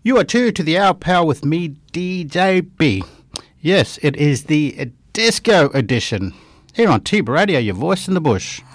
You are tuned to the Hour Power with me, DJ B. Yes, it is the Disco Edition. Here on Tiba Radio, your voice in the bush.